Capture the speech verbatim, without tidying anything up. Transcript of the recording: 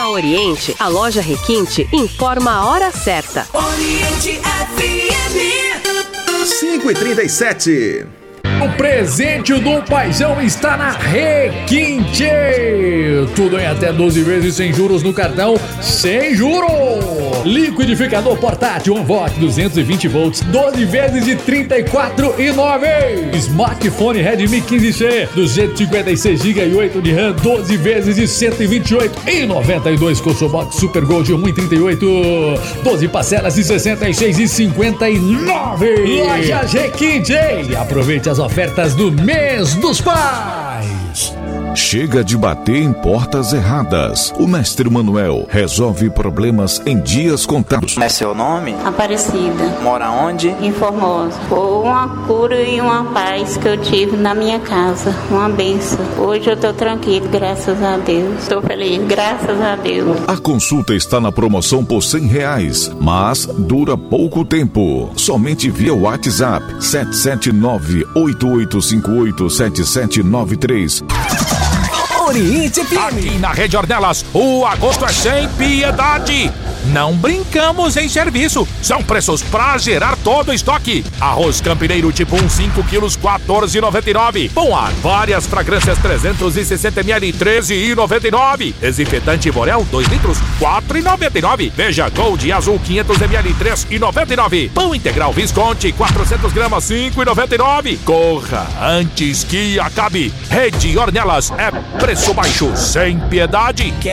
Na Oriente, a loja Requinte informa a hora certa. Oriente F M. cinco e trinta e sete. O presente do Paizão está na Requinte. Tudo em até doze vezes sem juros no cartão, sem juros. Liquidificador portátil OnVolt duzentos e vinte volts, doze vezes de trinta e quatro reais e nove centavos. Smartphone Redmi quinze C, duzentos e cinquenta e seis gigabytes e oito de RAM, doze vezes de cento e vinte e oito reais e noventa e dois. Coçobox Super Gold um e trinta e oito, doze parcelas de sessenta e seis reais e cinquenta e nove centavos. Lojas Requinte. Aproveite as ofertas do mês dos pais. Chega de bater em portas erradas. O mestre Manuel resolve problemas em dias contados. Como é seu nome? Aparecida. Mora onde? Em Formosa. Foi uma cura e uma paz que eu tive na minha casa. Uma benção. Hoje eu tô tranquilo, graças a Deus. Estou feliz, graças a Deus. A consulta está na promoção por cem reais, mas dura pouco tempo. Somente via WhatsApp sete sete nove, oito oito cinco oito, sete sete nove três. Oriente F M. Aqui na Rede Ornelas, o agosto é sem piedade. Não brincamos em serviço. São preços pra gerar todo o estoque. Arroz campineiro tipo um, cinco quilos, quatorze reais e noventa e nove centavos. Bom ar, várias fragrâncias trezentos e sessenta mililitros, treze reais e noventa e nove centavos. Desinfetante Borel dois litros, quatro reais e noventa e nove centavos. Veja Gold Azul quinhentos mililitros, três reais e noventa e nove centavos. Pão integral Visconti quatrocentas gramas, cinco reais e noventa e nove centavos. Corra antes que acabe. Rede Ornelas é preço baixo sem piedade.